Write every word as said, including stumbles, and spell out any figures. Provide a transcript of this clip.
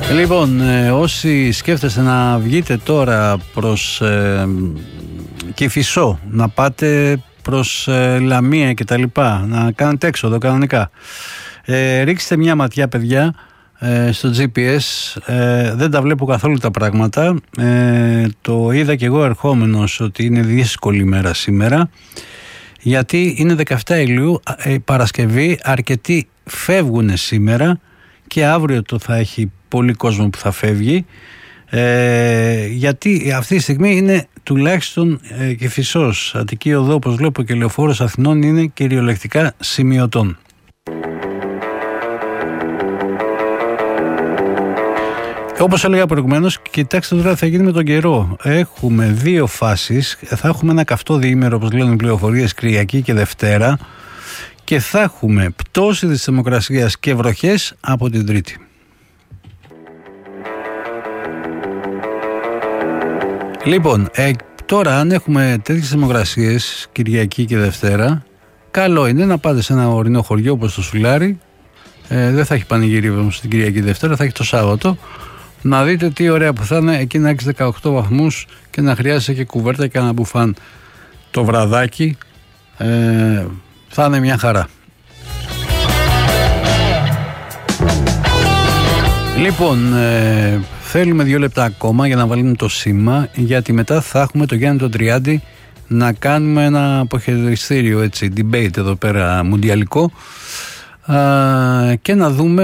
Λοιπόν, ε, όσοι σκέφτεστε να βγείτε τώρα προς ε, Κηφισό, να πάτε προς ε, Λαμία και τα λοιπά, να κάνετε έξοδο κανονικά, ε, ρίξτε μια ματιά, παιδιά, ε, στο τζι πι ες. ε, δεν τα βλέπω καθόλου τα πράγματα. ε, το είδα και εγώ ερχόμενος ότι είναι δύσκολη μέρα σήμερα, γιατί είναι δεκαεφτά Ιουλίου, ε, Παρασκευή, αρκετοί φεύγουν σήμερα και αύριο το θα έχει πολύ κόσμο που θα φεύγει, ε, γιατί αυτή τη στιγμή είναι τουλάχιστον ε, Κηφισός, Αττική Οδό, όπως βλέπω, και Λεωφόρος Αθηνών είναι κυριολεκτικά σημειωτών. Όπως έλεγα προηγουμένως, κοιτάξτε τώρα τι θα γίνει με τον καιρό. Έχουμε δύο φάσεις. Θα έχουμε ένα καυτό διήμερο, όπως λένε οι πληροφορίες, Κυριακή και Δευτέρα, και θα έχουμε πτώση της θερμοκρασίας και βροχές από την Τρίτη. Λοιπόν, ε, τώρα αν έχουμε τέτοιες θερμοκρασίες Κυριακή και Δευτέρα, καλό είναι να πάτε σε ένα ορεινό χωριό όπως το Σουλάρι. ε, δεν θα έχει πανηγύρι όμως την Κυριακή Δευτέρα, θα έχει το Σάββατο. Να δείτε τι ωραία που θα είναι εκεί, να έχεις δεκαοκτώ βαθμούς και να χρειάζεσαι και κουβέρτα και ένα μπουφάν το βραδάκι. ε, θα είναι μια χαρά. Λοιπόν, ε, θέλουμε δύο λεπτά ακόμα για να βάλουμε το σήμα, γιατί μετά θα έχουμε το Γιάννη τον Τριάντη να κάνουμε ένα αποχαιρετιστήριο, έτσι, debate εδώ πέρα, μουντιαλικό, ε, και να δούμε